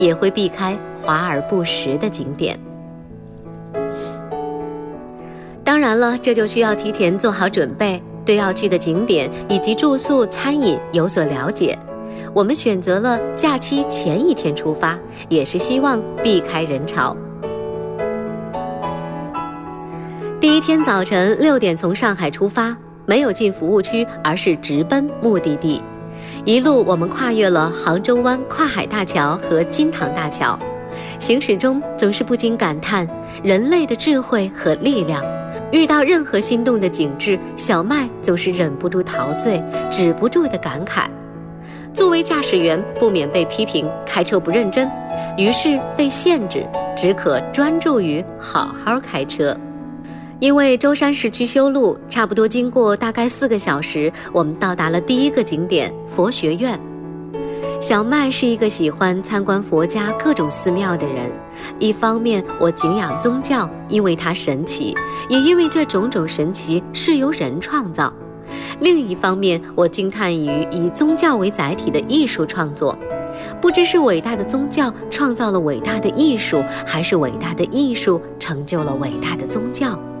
也会避开华而不实的景点。当然了，这就需要提前做好准备，对要去的景点以及住宿、餐饮有所了解。我们选择了假期前一天出发，也是希望避开人潮。第一天早晨6点从上海出发，没有进服务区，而是直奔目的地。一路我们跨越了杭州湾跨海大桥和金塘大桥，行驶中总是不禁感叹人类的智慧和力量。遇到任何心动的景致，小麦总是忍不住陶醉，止不住的感慨。作为驾驶员，不免被批评开车不认真，于是被限制，只可专注于好好开车。因为舟山市区修路，差不多经过大概4个小时，我们到达了第一个景点佛学院。小麦是一个喜欢参观佛家各种寺庙的人，一方面我敬仰宗教，因为它神奇，也因为这种种神奇是由人创造；另一方面，我惊叹于以宗教为载体的艺术创作。不知是伟大的宗教创造了伟大的艺术，还是伟大的艺术成就了伟大的宗教。